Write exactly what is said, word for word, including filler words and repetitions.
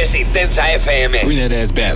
es Intensa F M. Bring that ass back,